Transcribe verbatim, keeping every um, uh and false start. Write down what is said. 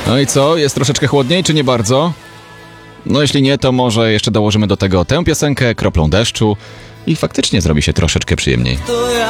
No i co? Jest troszeczkę chłodniej, czy nie bardzo? No jeśli nie, to może jeszcze dołożymy do tego tę piosenkę kroplą deszczu i faktycznie zrobi się troszeczkę przyjemniej. To ja